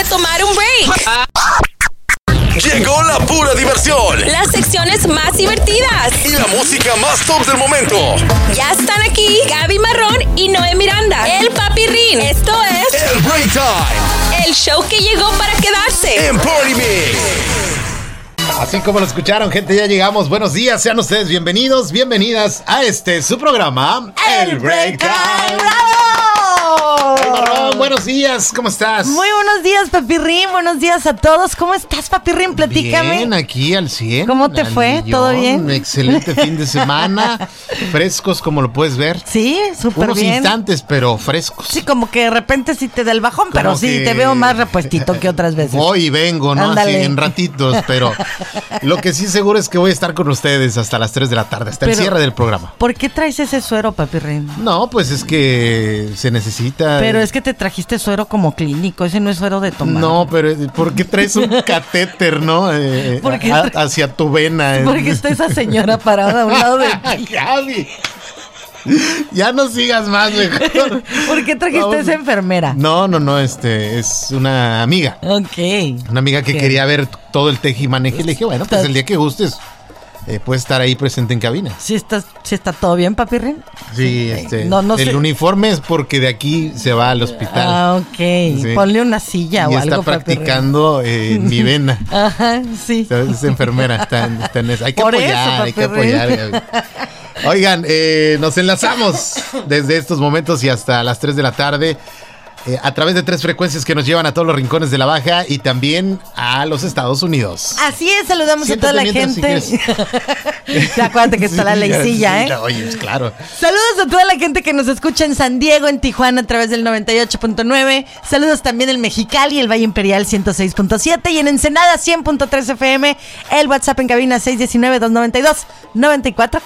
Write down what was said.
tomar un break. Llegó la pura diversión. Las secciones más divertidas. Y la música más top del momento. Ya están aquí Gaby Marrón y Noé Miranda. El Papirrín. Esto es El Break Time. el show que llegó para quedarse. En Party Mix. Así como lo escucharon, gente, ya llegamos. Buenos días, sean ustedes bienvenidos, bienvenidas a su programa, El Break Time. Ay, Marrón, buenos días, ¿cómo estás? Muy buenos días, Papirrín, buenos días a todos. ¿Cómo estás, Papirrín? Platícame. Bien, aquí al 100. ¿Cómo te fue? ¿Todo bien? Un excelente fin de semana, frescos como lo puedes ver. Sí, súper Unos bien. instantes, pero frescos. Sí, como que de repente sí te da el bajón, pero Como sí, que te veo más repuestito que otras veces. Voy y vengo, ¿no? Ándale. Así en ratitos, pero lo que sí seguro es que voy a estar con ustedes hasta las 3 de la tarde, hasta el Pero, cierre del programa. ¿Por qué traes ese suero, Papirrín? No, pues es que se necesita. Pero es que te trajiste suero como clínico, ese no es suero de tomar. No, pero ¿por qué traes un catéter, no? ¿Por qué hacia tu vena. Porque está esa señora parada a un lado de ti. Gaby, ya no sigas más, mejor. ¿Por qué trajiste Vamos. esa enfermera? No, es una amiga. Ok. Una amiga que Ok. quería ver todo el teje y maneje. Y le dije, bueno, pues el día que gustes, puedes estar ahí presente en cabina. ¿Sí está todo bien, Papirrín? Sí, No el sé. uniforme es porque de aquí se va al hospital. Ah, ok. Sí. Ponle una silla Y o está algo, Papirrín. practicando mi vena. Ajá, sí. Es enfermera, está en eso. Hay que Por eso, apoyar, hay que Papirrín. apoyar. Gaby. Oigan, nos enlazamos desde estos momentos y hasta las 3 de la tarde a través de 3 frecuencias que nos llevan a todos los rincones de la Baja y también a los Estados Unidos. Así es, saludamos a toda la Siéntate gente. mientras, Ya, acuérdate que está la leycilla, sí, ¿eh? Oye, pues claro. Saludos a toda la gente que nos escucha en San Diego, en Tijuana a través del 98.9. Saludos también en Mexicali, el Valle Imperial 106.7 y en Ensenada 100.3 FM. El WhatsApp en cabina 619-292-9414.